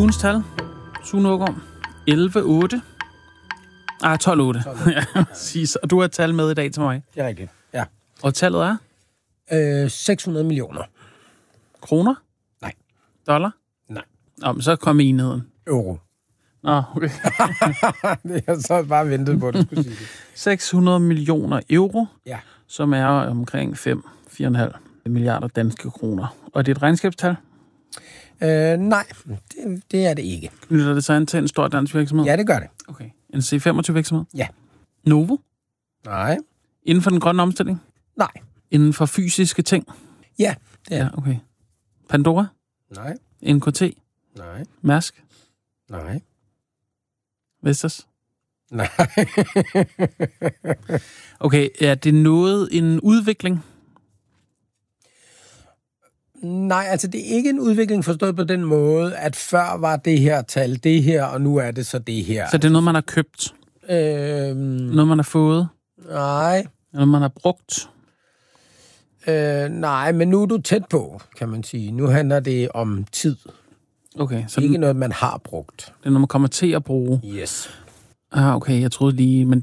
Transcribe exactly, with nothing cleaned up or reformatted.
Ugens tal. Sune Ågaard. elleve otte. Ah, tolv otte. Ja, præcis. Og du har et tal med i dag til mig. Det er rigtigt, ja. Og tallet er? Øh, seks hundrede millioner. Kroner? Nej. Dollar? Nej. Nå, men så kom enheden. Euro. Nå, okay. Det har så bare ventet på, at du skulle sige det. seks hundrede millioner euro, Ja. som er omkring fem, fire komma fem milliarder danske kroner. Og det er et regnskabstal? Øh, nej, det, det er det ikke. Knytter det sig an til en stor dansk virksomhed? Ja, det gør det. Okay. En C femogtyve virksomhed? Ja. Novo? Nej. Inden for den grønne omstilling? Nej. Inden for fysiske ting? Ja, det er Ja, okay. Pandora? Nej. N K T? Nej. Mærsk? Nej. Vestas? Nej. Okay, er det noget en udvikling? Nej, altså det er ikke en udvikling forstået på den måde, at før var det her tal det her, og nu er det så det her. Så det er noget, man har købt? Øhm, Noget, man har fået? nej. Noget, man har brugt? Øh, nej, men nu er du tæt på, kan man sige. Nu handler det om tid. Okay, så Ikke det noget, man har brugt. er noget, man kommer til at bruge? Yes. Ah, okay, jeg troede lige, men